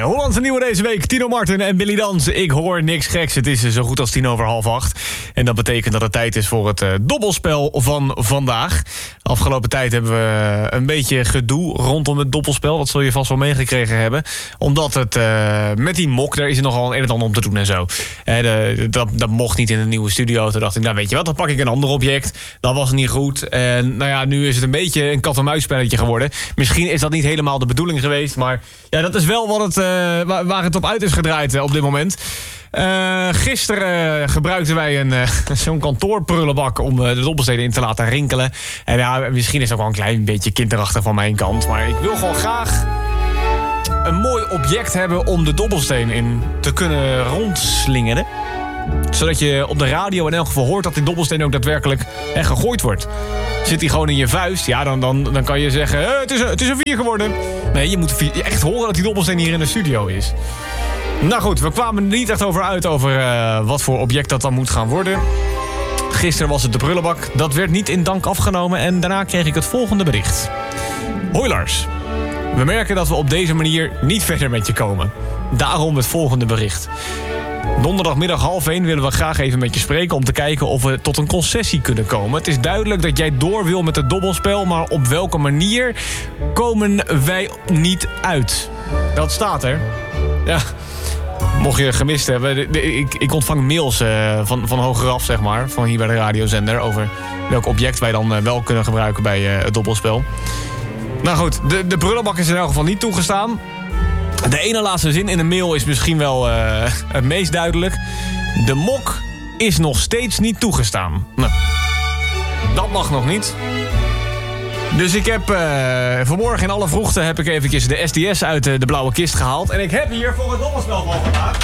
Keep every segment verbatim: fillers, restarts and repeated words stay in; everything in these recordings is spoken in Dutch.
Hollandse nieuwe deze week. Tino Martin en Billy Dans. Ik hoor niks geks. Het is zo goed als tien over half acht. En dat betekent dat het tijd is voor het uh, dobbelspel van vandaag. Afgelopen tijd hebben we een beetje gedoe rondom het dobbelspel. Dat zul je vast wel meegekregen hebben. Omdat het uh, met die mok, daar is er nogal een en ander om te doen en zo. Uh, de, dat, dat mocht niet in de nieuwe studio. Toen dacht ik, nou weet je wat, dan pak ik een ander object. Dat was niet goed. En nou ja, nu is het een beetje een kat-en-muisspelletje geworden. Misschien is dat niet helemaal de bedoeling geweest. Maar ja, dat is wel wat het, uh, waar, waar het op uit is gedraaid uh, op dit moment. Uh, gisteren uh, gebruikten wij een, uh, zo'n kantoorprullenbak om uh, de dobbelstenen in te laten rinkelen. En ja, misschien is het ook wel een klein beetje kinderachtig van mijn kant. Maar ik wil gewoon graag een mooi object hebben om de dobbelsteen in te kunnen rondslingeren. Zodat je op de radio in elk geval hoort dat die dobbelsteen ook daadwerkelijk echt gegooid wordt. Zit die gewoon in je vuist, ja, dan, dan, dan kan je zeggen, eh, het, is een, het is een vier geworden. Nee, je moet echt horen dat die dobbelsteen hier in de studio is. Nou goed, we kwamen er niet echt over uit over uh, wat voor object dat dan moet gaan worden. Gisteren was het de prullenbak. Dat werd niet in dank afgenomen en daarna kreeg ik het volgende bericht. Hoi Lars. We merken dat we op deze manier niet verder met je komen. Daarom het volgende bericht. Donderdagmiddag half één willen we graag even met je spreken om te kijken of we tot een concessie kunnen komen. Het is duidelijk dat jij door wil met het dobbelspel, maar op welke manier komen wij niet uit? Dat staat er. Ja, mocht je gemist hebben. De, de, ik, ik ontvang mails uh, van, van hogeraf, zeg maar, van hier bij de radiozender over welk object wij dan uh, wel kunnen gebruiken bij uh, het dobbelspel. Nou goed, de, de prullenbak is in elk geval niet toegestaan. De ene laatste zin in de mail is misschien wel uh, het meest duidelijk. De mok is nog steeds niet toegestaan. Nou, dat mag nog niet. Dus ik heb uh, vanmorgen in alle vroegte heb ik eventjes de S D S uit uh, de blauwe kist gehaald. En ik heb hier voor het dobbelspel van vandaag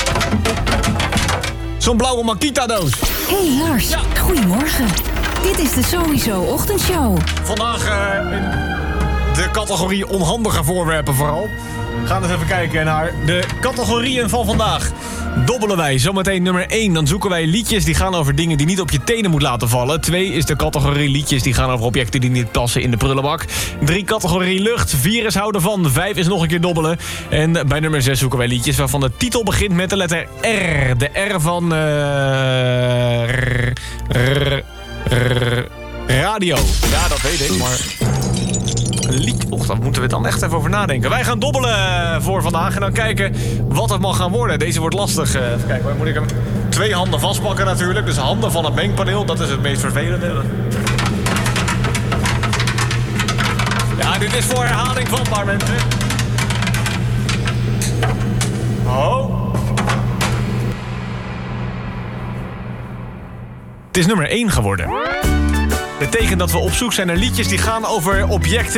zo'n blauwe Makita-doos. Hey Lars, ja. Goedemorgen. Dit is de Sowieso Ochtendshow. Vandaag uh, in de categorie onhandige voorwerpen vooral. We gaan eens even kijken naar de categorieën van vandaag. Dobbelen wij zometeen nummer één. Dan zoeken wij liedjes die gaan over dingen die niet op je tenen moet laten vallen. twee is de categorie liedjes die gaan over objecten die niet passen in de prullenbak. drie categorie lucht. vier is houden van. vijf is nog een keer dobbelen. En bij nummer zes zoeken wij liedjes waarvan de titel begint met de letter R. De R van... Uh, r, r, r, radio. Ja, dat weet ik, maar... lied. Och, daar moeten we dan echt even over nadenken. Wij gaan dobbelen voor vandaag en dan kijken wat het mag gaan worden. Deze wordt lastig. Uh, even kijken, waar moet ik hem? Twee handen vastpakken natuurlijk. Dus handen van het mengpaneel, dat is het meest vervelende. Ja, dit is voor herhaling vatbaar, mensen. Oh. Het is nummer één geworden. Betekent dat we op zoek zijn naar liedjes die gaan over objecten